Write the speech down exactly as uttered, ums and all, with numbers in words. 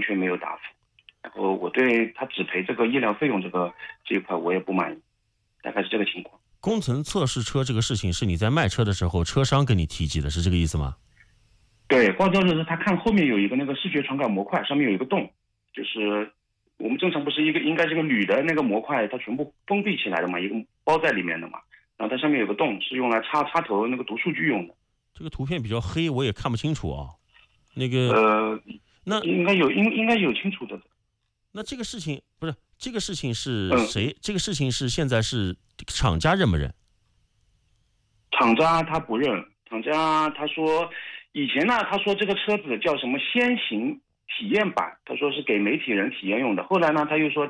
完全没有答复。然后我对他只赔这个医疗费用这个这一块我也不满意，大概是这个情况。 工程测试车这个事情是你在卖车的时候车商跟你提及的，是这个意思吗？ 对，报销的是他看后面有一个那个视觉传感模块，上面有一个洞，就是我们正常不是一个应该是个铝的那个模块，它全部封闭起来的嘛，一个包在里面的嘛，然后它上面有个洞是用来插插头那个读数据用的。 这个图片比较黑，我也看不清楚啊。那个呃， 那应该有应应该有清楚的。 那这个事情不是这个事情是嗯谁？这个事情是现在是厂家认不认？ 厂家他不认，厂家他说以前呢，他说这个车子叫什么先行体验版，他说是给媒体人体验用的。后来呢，他又说